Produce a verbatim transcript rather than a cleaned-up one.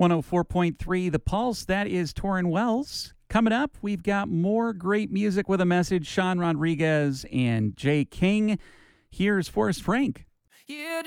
one oh four point three The Pulse. That is Torrin Wells. Coming up, we've got more great music with a message. Sean Rodriguez and Jay King. Here's Forrest Frank. You